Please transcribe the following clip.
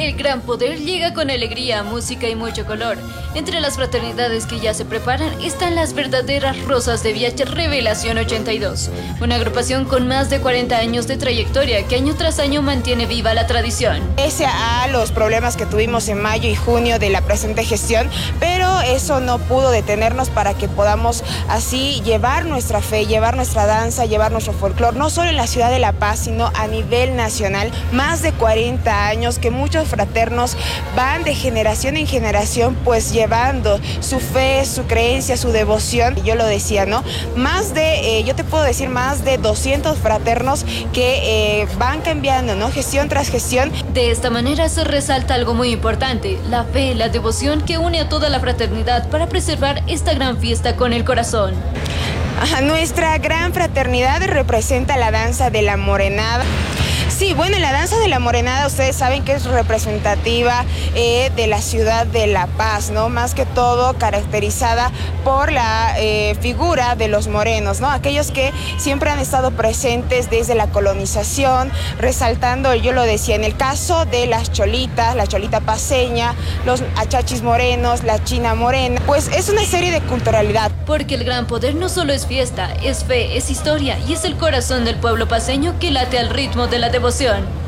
El gran poder llega con alegría, música y mucho color. Entre las fraternidades que ya se preparan están las verdaderas Rosas de VIH Revelación 82, una agrupación con más de 40 años de trayectoria que año tras año mantiene viva la tradición. Pese a los problemas que tuvimos en mayo y junio de la presente gestión, pero eso no pudo detenernos para que podamos así llevar nuestra fe, llevar nuestra danza, llevar nuestro folclore, no solo en la ciudad de La Paz, sino a nivel nacional. Más de 40 años que muchos fraternos van de generación en generación pues llevando su fe, su creencia, su devoción. Yo lo decía, ¿no? Yo te puedo decir más de 200 fraternos que van cambiando, ¿no? Gestión tras gestión. De esta manera se resalta algo muy importante, la fe, la devoción que une a toda la fraternidad para preservar esta gran fiesta con el corazón. Nuestra gran fraternidad representa la danza de la morenada. Sí, bueno, la danza de la morenada ustedes saben que es representativa de la ciudad de La Paz, ¿no? Más que todo caracterizada por la figura de los morenos, ¿no? Aquellos que siempre han estado presentes desde la colonización, resaltando, yo lo decía, en el caso de las cholitas, la cholita paceña, los achachis morenos, la china morena, pues es una serie de culturalidad. Porque el gran poder no solo es fiesta, es fe, es historia y es el corazón del pueblo paceño que late al ritmo de la devoción.